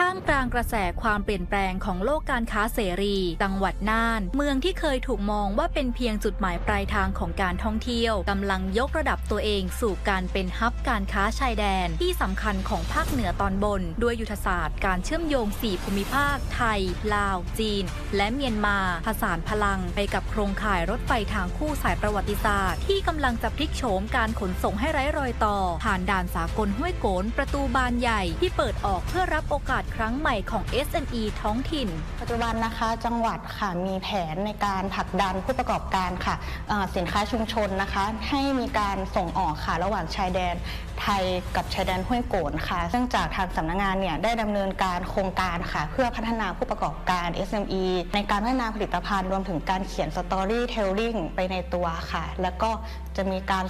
ท่ามกลางกระแสความเปลี่ยนแปลงของโลกการค้าเสรีจังหวัดน่านเมืองที่เคยถูกมองว่าเป็นเพียงจุดหมายปลายทางของการท่องเที่ยวกำลังยกระดับตัวเองสู่การเป็นฮับการค้าชายแดนที่สำคัญของภาคเหนือตอนบนด้วยยุทธศาสตร์การเชื่อมโยง4ภูมิภาคไทยลาวจีนและเมียนมาผสานพลังไปกับโครงข่ายรถไฟทางคู่สายประวัติศาสตร์ที่กำลังจะพลิกโฉมการขนส่งให้ไร้รอยต่อผ่านด่านสากลห้วยโกนประตูบานใหญ่ที่เปิดออกเพื่อรับโอกาสครั้งใหม่ของ SME ท้องถิ่นปัจจุบันนะคะจังหวัดค่ะมีแผนในการผลักดันผู้ประกอบการค่ะสินค้าชุมชนนะคะให้มีการส่งออกค่ะระหว่างชายแดนไทยกับชายแดนห้วยโกนค่ะซึ่งจากทางสำนักงานเนี่ยได้ดำเนินการโครงการค่ะเพื่อพัฒนาผู้ประกอบการ SME ในการพัฒนาผลิตภัณฑ์รวมถึงการเขียน Storytelling ไปในตัวค่ะแล้วก็จะมีการ